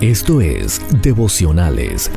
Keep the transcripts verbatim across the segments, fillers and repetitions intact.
Esto es Devocionales.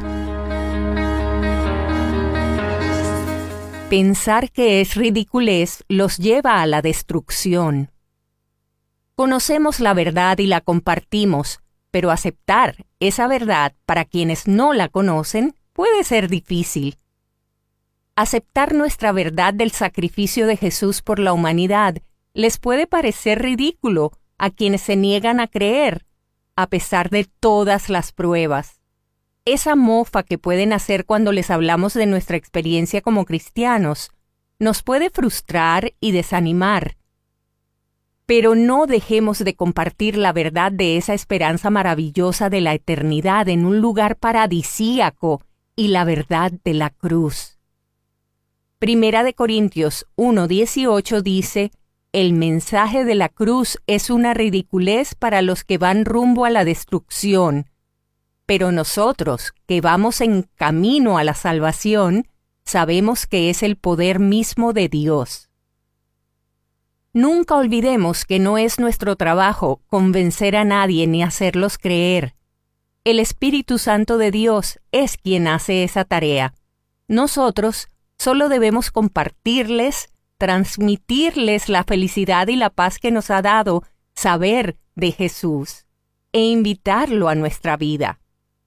Pensar que es ridiculez los lleva a la destrucción. Conocemos la verdad y la compartimos, pero aceptar esa verdad para quienes no la conocen puede ser difícil. Aceptar nuestra verdad del sacrificio de Jesús por la humanidad les puede parecer ridículo a quienes se niegan a creer, a pesar de todas las pruebas. Esa mofa que pueden hacer cuando les hablamos de nuestra experiencia como cristianos nos puede frustrar y desanimar. Pero no dejemos de compartir la verdad de esa esperanza maravillosa de la eternidad en un lugar paradisíaco y la verdad de la cruz. Primera de Corintios uno dieciocho dice: el mensaje de la cruz es una ridiculez para los que van rumbo a la destrucción, pero nosotros, que vamos en camino a la salvación, sabemos que es el poder mismo de Dios. Nunca olvidemos que no es nuestro trabajo convencer a nadie ni hacerlos creer. El Espíritu Santo de Dios es quien hace esa tarea. Nosotros solo debemos compartirles, transmitirles la felicidad y la paz que nos ha dado saber de Jesús e invitarlo a nuestra vida.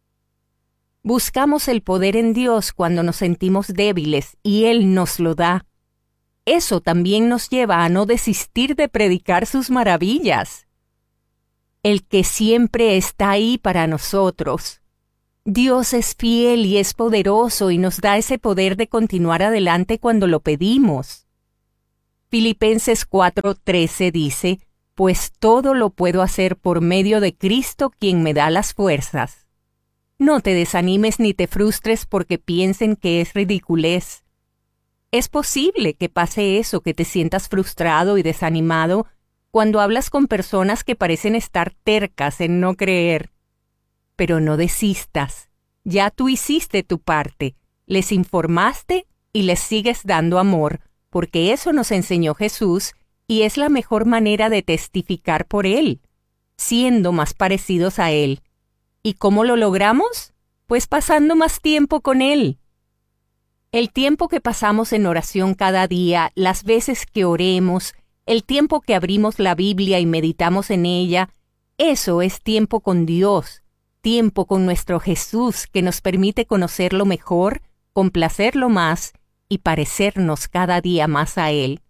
Buscamos el poder en Dios cuando nos sentimos débiles y Él nos lo da. Eso también nos lleva a no desistir de predicar sus maravillas. El que siempre está ahí para nosotros. Dios es fiel y es poderoso y nos da ese poder de continuar adelante cuando lo pedimos. Filipenses cuatro trece dice: pues todo lo puedo hacer por medio de Cristo quien me da las fuerzas. No te desanimes ni te frustres porque piensen que es ridiculez. Es posible que pase eso, que te sientas frustrado y desanimado cuando hablas con personas que parecen estar tercas en no creer. Pero no desistas. Ya tú hiciste tu parte, les informaste y les sigues dando amor, porque eso nos enseñó Jesús y es la mejor manera de testificar por Él, siendo más parecidos a Él. ¿Y cómo lo logramos? Pues pasando más tiempo con Él. El tiempo que pasamos en oración cada día, las veces que oremos, el tiempo que abrimos la Biblia y meditamos en ella, eso es tiempo con Dios, tiempo con nuestro Jesús que nos permite conocerlo mejor, complacerlo más y parecernos cada día más a Él.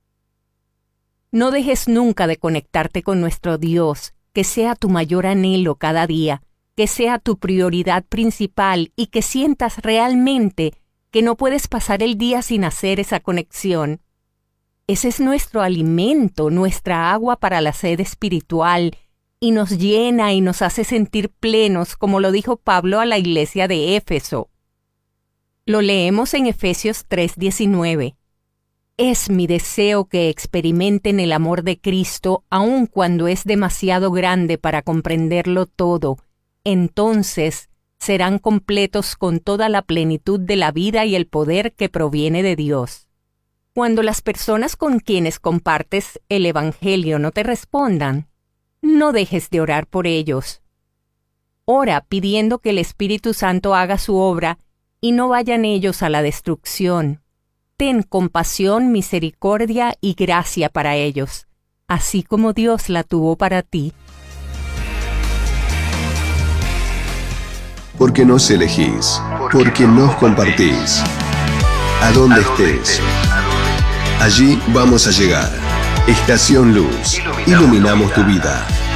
No dejes nunca de conectarte con nuestro Dios, que sea tu mayor anhelo cada día, que sea tu prioridad principal y que sientas realmente que no puedes pasar el día sin hacer esa conexión. Ese es nuestro alimento, nuestra agua para la sed espiritual, y nos llena y nos hace sentir plenos, como lo dijo Pablo a la iglesia de Éfeso. Lo leemos en Efesios tres diecinueve. Es mi deseo que experimenten el amor de Cristo, aun cuando es demasiado grande para comprenderlo todo. Entonces serán completos con toda la plenitud de la vida y el poder que proviene de Dios. Cuando las personas con quienes compartes el Evangelio no te respondan, no dejes de orar por ellos. Ora pidiendo que el Espíritu Santo haga su obra y no vayan ellos a la destrucción. Ten compasión, misericordia y gracia para ellos, así como Dios la tuvo para ti. Porque nos elegís, porque nos compartís. A donde estés, allí vamos a llegar. Estación Luz, iluminamos tu vida.